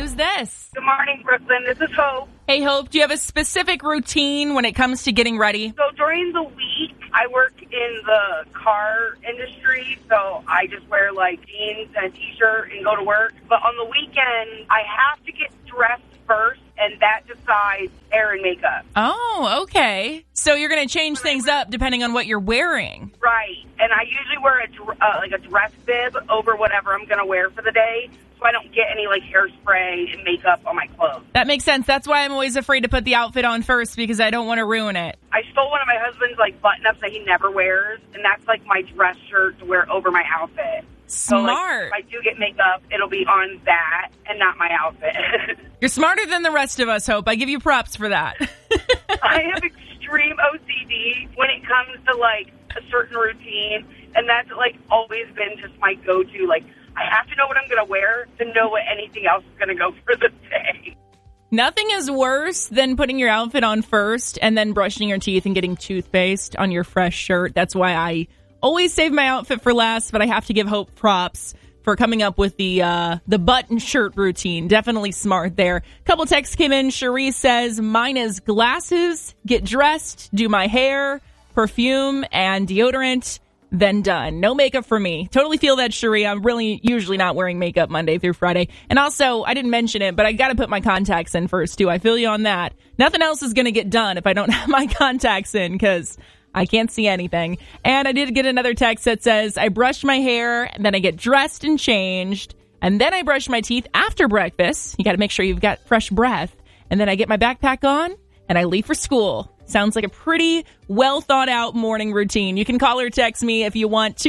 Who's this? Good morning, Brooklyn. This is Hope. Hey, Hope, do you have a specific routine when it comes to getting ready? So during the week, I work in the car industry, so I just wear, like, jeans and a T-shirt and go to work. But on the weekend, I have to get dressed first, and that decides hair and makeup. Oh, okay. So you're going to change things up depending on what you're wearing. Right. And I usually wear a dress bib over whatever I'm going to wear for the day, so I don't get any, like, hairspray and makeup on my clothes. That makes sense. That's why I'm always afraid to put the outfit on first, because I don't want to ruin it. I stole one of my husband's, like, button-ups that he never wears, and that's, like, my dress shirt to wear over my outfit. Smart. So, like, if I do get makeup, it'll be on that and not my outfit. You're smarter than the rest of us, Hope. I give you props for that. I have extreme OCD when it comes to, like, a certain routine, and that's, like, always been just my go-to. Like, I have to know what I'm going to wear to know what anything else is going to go for the day. Nothing is worse than putting your outfit on first and then brushing your teeth and getting toothpaste on your fresh shirt. That's why I always save my outfit for last, but I have to give Hope props for coming up with the button shirt routine. Definitely smart there. Couple texts came in. Cherie says, mine is glasses, get dressed, do my hair, perfume, and deodorant, then done. No makeup for me. Totally feel that, Cherie. I'm really usually not wearing makeup Monday through Friday. And also, I didn't mention it, but I got to put my contacts in first, too. I feel you on that. Nothing else is going to get done if I don't have my contacts in, because I can't see anything. And I did get another text that says, I brush my hair, and then I get dressed and changed, and then I brush my teeth after breakfast. You got to make sure you've got fresh breath. And then I get my backpack on, and I leave for school. Sounds like a pretty well thought out morning routine. You can call or text me if you want,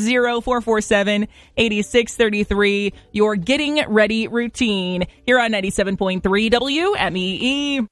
260-447-8633. Your getting ready routine here on 97.3 WMEE.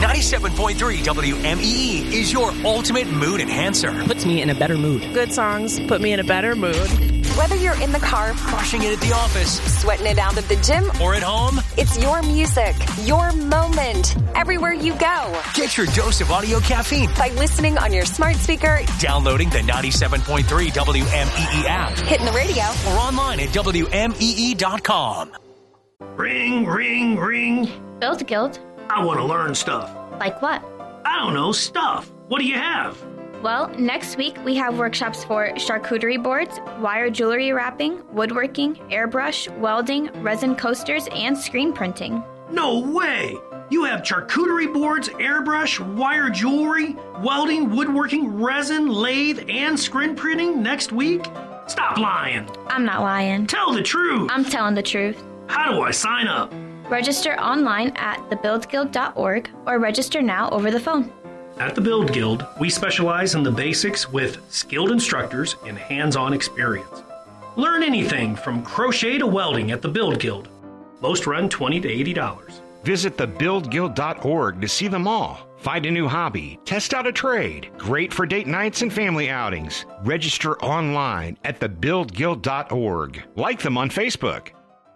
97.3 WMEE is your ultimate mood enhancer. Puts me in a better mood. Good songs put me in a better mood. Whether you're in the car, Crushing it at the office, sweating it out at the gym, or at home, it's your music, your moment, everywhere you go. get your dose of audio caffeine. By listening on your smart speaker, Downloading the 97.3 WMEE app, hitting the radio, or online at WMEE.com. Ring, ring, ring. Build Guild? I want to learn stuff. Like what? I don't know, stuff. What do you have? Well, next week we have workshops for charcuterie boards, wire jewelry wrapping, woodworking, airbrush, welding, resin coasters, and screen printing. No way! You have charcuterie boards, airbrush, wire jewelry, welding, woodworking, resin, lathe, and screen printing next week? Stop lying. I'm not lying. Tell the truth. I'm telling the truth. How do I sign up? Register online at thebuildguild.org or register now over the phone. At the Build Guild, we specialize in the basics with skilled instructors and hands-on experience. Learn anything from crochet to welding at the Build Guild. Most run $20 to $80. Visit thebuildguild.org to see them all. Find a new hobby, test out a trade. Great for date nights and family outings. Register online at thebuildguild.org. Like them on Facebook.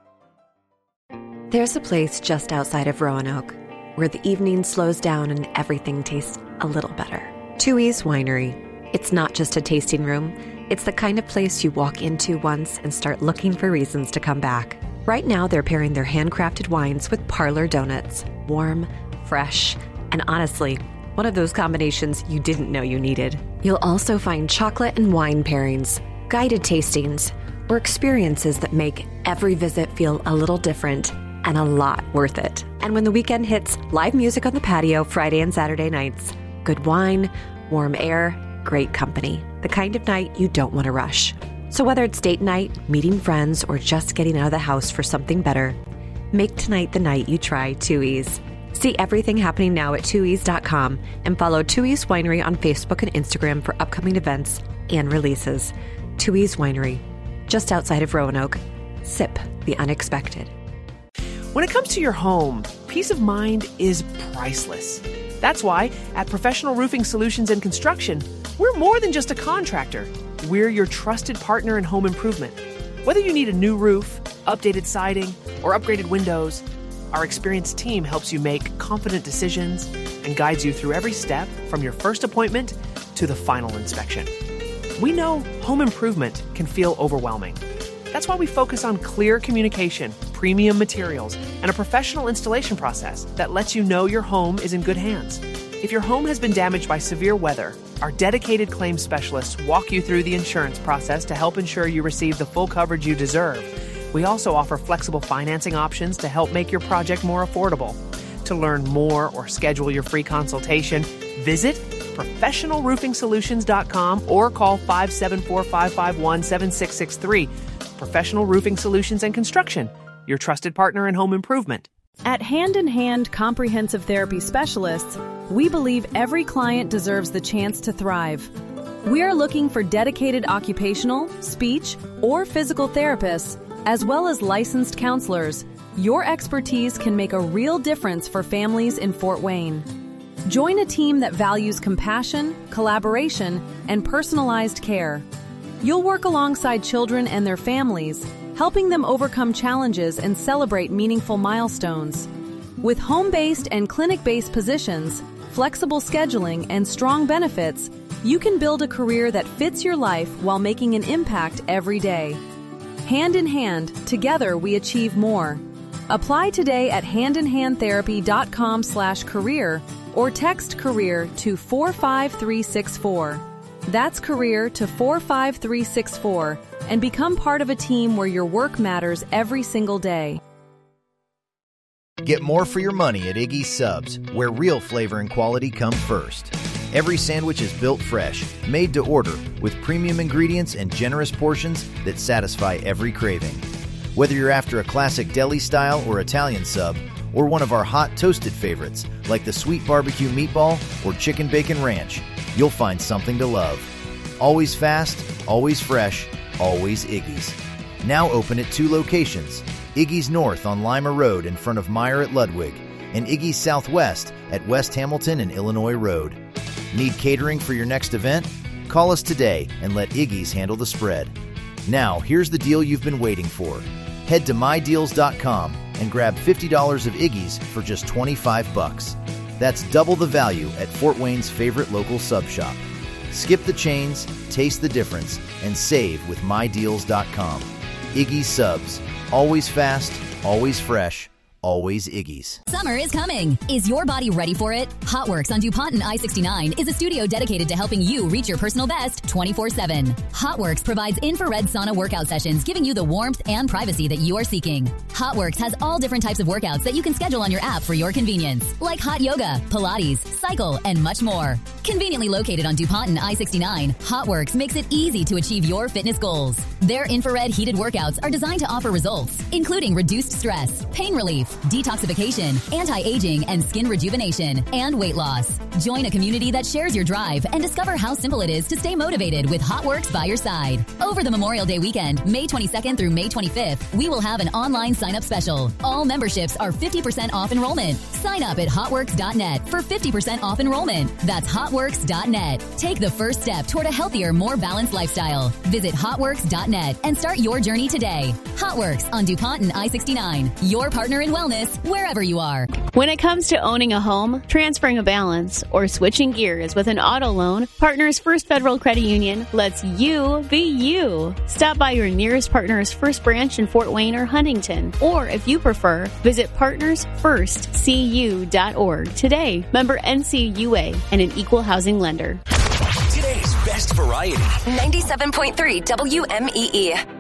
There's a place just outside of Roanoke where the evening slows down and everything tastes a little better. Tooheys Winery. It's not just a tasting room. It's the kind of place you walk into once and start looking for reasons to come back. Right now, they're pairing their handcrafted wines with parlor donuts. Warm, fresh, and honestly, one of those combinations you didn't know you needed. You'll also find chocolate and wine pairings, guided tastings, or experiences that make every visit feel a little different and a lot worth it. And when the weekend hits, live music on the patio Friday and Saturday nights. Good wine, warm air, great company. The kind of night you don't want to rush. So whether it's date night, meeting friends, or just getting out of the house for something better, make tonight the night you try Tooheys. See everything happening now at Tooheys.com and follow Tooheys Winery on Facebook and Instagram for upcoming events and releases. Tooheys Winery, just outside of Roanoke. Sip the unexpected. When it comes to your home, peace of mind is priceless. That's why at Professional Roofing Solutions and Construction, we're more than just a contractor. We're your trusted partner in home improvement. Whether you need a new roof, updated siding, or upgraded windows, our experienced team helps you make confident decisions and guides you through every step from your first appointment to the final inspection. We know home improvement can feel overwhelming. That's why we focus on clear communication, premium materials, and a professional installation process that lets you know your home is in good hands. If your home has been damaged by severe weather, our dedicated claims specialists walk you through the insurance process to help ensure you receive the full coverage you deserve. We also offer flexible financing options to help make your project more affordable. To learn more or schedule your free consultation, visit professionalroofingsolutions.com or call 574-551-7663. Professional Roofing Solutions and Construction, your trusted partner in home improvement. At Hand in Hand Comprehensive Therapy Specialists, we believe every client deserves the chance to thrive. We are looking for dedicated occupational, speech, or physical therapists, as well as licensed counselors. Your expertise can make a real difference for families in Fort Wayne. Join a team that values compassion, collaboration, and personalized care. You'll work alongside children and their families, helping them overcome challenges and celebrate meaningful milestones. With home-based and clinic-based positions, flexible scheduling, and strong benefits, you can build a career that fits your life while making an impact every day. Hand in hand, together we achieve more. Apply today at handinhandtherapy.com/career or text career to 45364. That's career to 45364 and become part of a team where your work matters every single day. Get more for your money at Iggy's Subs, where real flavor and quality come first. Every sandwich is built fresh, made to order, with premium ingredients and generous portions that satisfy every craving. Whether you're after a classic deli style or Italian sub, or one of our hot toasted favorites like the sweet barbecue meatball or chicken bacon ranch, you'll find something to love. Always fast, always fresh, always Iggy's. Now open at 2 locations, Iggy's North on Lima Road in front of Meyer at Ludwig, and Iggy's Southwest at West Hamilton and Illinois Road. Need catering for your next event? Call us today and let Iggy's handle the spread. Now, here's the deal you've been waiting for. Head to mydeals.com and grab $50 of Iggy's for just $25. That's double the value at Fort Wayne's favorite local sub shop. Skip the chains, taste the difference, and save with mydeals.com. Iggy's Subs. Always fast, always fresh, always Iggy's. Summer is coming. Is your body ready for it? HotWorks on DuPont and I-69 is a studio dedicated to helping you reach your personal best 24/7. HotWorks provides infrared sauna workout sessions, giving you the warmth and privacy that you are seeking. HotWorks has all different types of workouts that you can schedule on your app for your convenience, like hot yoga, Pilates, cycle, and much more. Conveniently located on DuPont and I-69, HotWorks makes it easy to achieve your fitness goals. Their infrared heated workouts are designed to offer results, including reduced stress, pain relief, detoxification, anti-aging and skin rejuvenation, and weight loss. Join a community that shares your drive and discover how simple it is to stay motivated with HotWorks by your side. Over the Memorial Day weekend, May 22nd through May 25th, we will have an online sign-up special. All memberships are 50% off enrollment. Sign up at hotworks.net for 50% off enrollment. That's hotworks.net. Take the first step toward a healthier, more balanced lifestyle. Visit hotworks.net and start your journey today. HotWorks on DuPont and I-69, your partner in wellness wherever you are. When it comes to owning a home, transferring a balance, or switching gears with an auto loan, Partners First Federal Credit Union lets you be you. Stop by your nearest Partners First branch in Fort Wayne or Huntington, or if you prefer, visit partnersfirstcu.org today. Member NCUA and an equal housing lender. Today's best variety. 97.3 WMEE.